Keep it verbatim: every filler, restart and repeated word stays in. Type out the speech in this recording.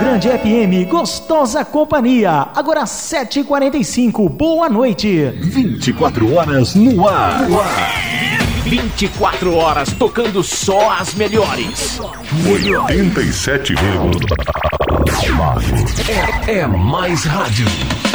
Grande F M, gostosa companhia. Agora sete e quarenta e cinco, boa noite. vinte e quatro horas no ar. No ar. vinte e quatro horas tocando só as melhores. oitenta e sete vírgula nove. É, é mais rádio.